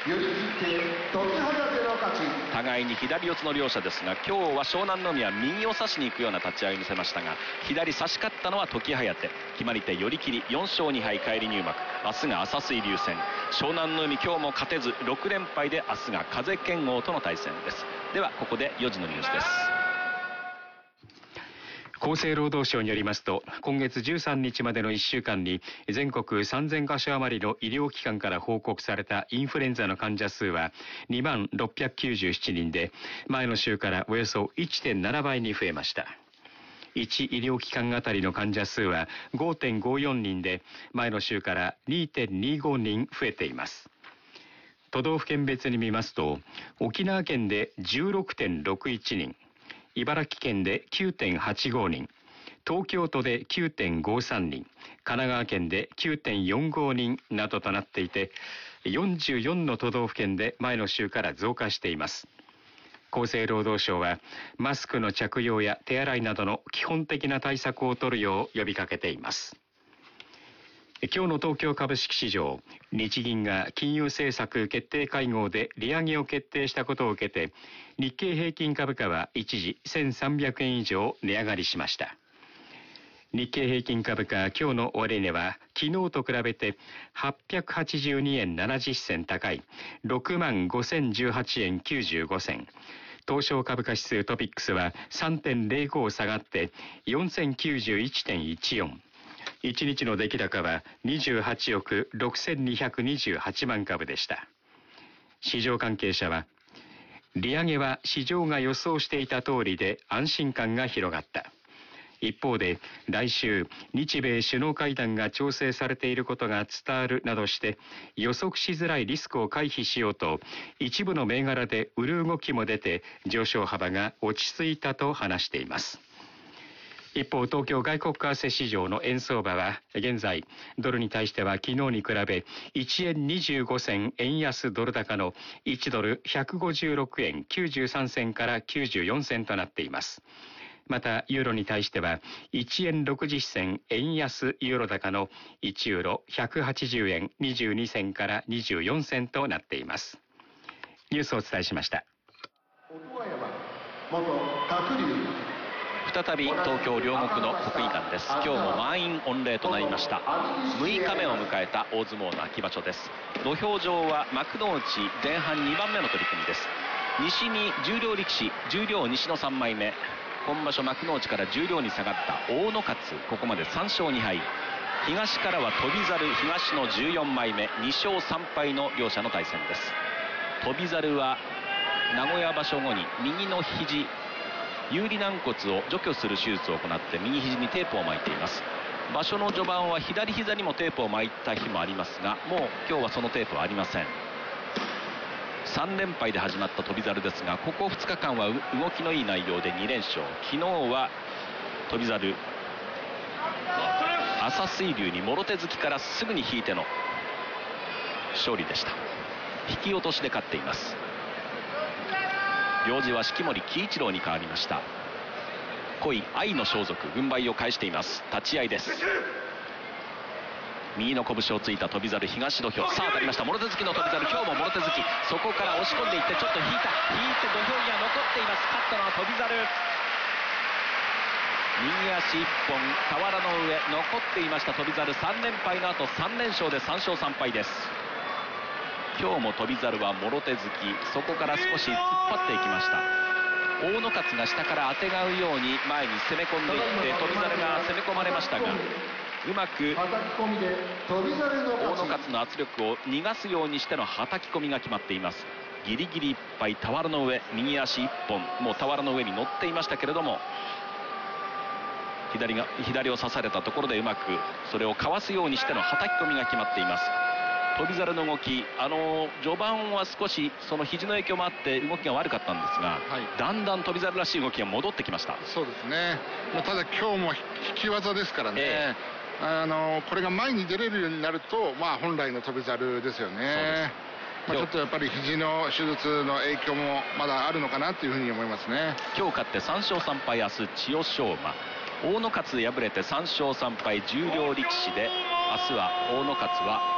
互いに左四つの両者ですが、今日は湘南の海は右を差しに行くような立ち合いを見せましたが、左差し勝ったのは時疾風。決まり手寄り切り、4勝2敗返り入幕。明日が朝水龍戦。湘南の海今日も勝てず6連敗で、明日が風剣王との対戦です。ではここで4時のニュースです。 厚生労働省によりますと、今月13日までの1週間に全国3000カ所余りの医療機関から報告されたインフルエンザの患者数は2万697人で、前の週からおよそ 1.7 倍に増えました。1医療機関あたりの患者数は 5.54 人で、前の週から 2.25 人増えています。都道府県別に見ますと、沖縄県で 16.61 人、茨城県で 9.85 人、東京都で 9.53 人、神奈川県で 9.45 人などとなっていて、44の都道府県で前の週から増加しています。厚生労働省はマスクの着用や手洗いなどの基本的な対策を取るよう呼びかけています。今日の東京株式市場、日銀が金融政策決定会合で利上げを決定したことを受けて、日経平均株価は一時1300円以上値上がりしました。日経平均株価今日の終値は昨日と比べて882円70銭高い 65,018 円95銭。東証株価指数トピックスは 3.05 下がって4091.14。1日の出来高は28億6228万株でした。市場関係者は、利上げは市場が予想していた通りで安心感が広がった。一方で、来週日米首脳会談が調整されていることが伝わるなどして予測しづらいリスクを回避しようと、一部の銘柄で売る動きも出て上昇幅が落ち着いたと話しています。一方、東京外国為替市場の円相場は現在ドルに対しては昨日に比べ1円25銭円安ドル高の1ドル156円93銭から94銭となっています。またユーロに対しては1円60銭円安ユーロ高の1ユーロ180円22銭から24銭となっています。ニュースをお伝えしました。 再び東京両国の国技館です。今日も満員御礼となりました。6日目を迎えた大相撲の秋場所です。土俵上は幕内前半2番目の取組です。西に十両力士、十両西の3枚目、今場所幕内から十両に下がった大野勝、ここまで3勝2敗。東からは翔猿、東の14枚目、2勝3敗の両者の対戦です。翔猿は名古屋場所後に右の肘、有利軟骨を除去する手術を行って右肘にテープを巻いています。場所の序盤は左膝にもテープを巻いた日もありますが、もう今日はそのテープはありません。3連敗で始まった翔猿ですが、ここ2日間は動きのいい内容で2連勝。昨日は翔猿、朝水龍にもろ手突きからすぐに引いての勝利でした。引き落としで勝っています。行司は式守喜一郎に変わりました。濃い愛の装束、軍配を返しています。立ち合いです。右の拳をついた翔猿、東土俵。さあ当たりました。もろ手突きの翔猿、今日ももろ手突き。そこから押し込んでいってちょっと引いて土俵には残っています。勝ったのは翔猿。右足一本俵の上残っていました翔猿。3連敗の後3連勝で3勝3敗です。今日も翔猿はもろ手突き、そこから少し突っ張っていきました。大野勝が下からあてがうように前に攻め込んでいって翔猿が攻め込まれましたが、うまく大野勝の圧力を逃がすようにしてのはたき込みが決まっています。ギリギリいっぱい俵の上、右足一本、もう俵の上に乗っていましたけれども、左を刺されたところでうまくそれをかわすようにしてのはたき込みが決まっています。翔猿の動き、序盤は少しその肘の影響もあって動きが悪かったんですが、だんだん翔猿らしい動きが戻ってきました。 そうですね。ただ今日も引き技ですからね、これが前に出れるようになると、本来の翔猿ですよね。ちょっとやっぱり肘の手術の影響もまだあるのかなというふうに思いますね。 今日勝って3勝3敗、明日千代翔馬。大野勝敗れて3勝3敗、十両力士で、明日は大野勝は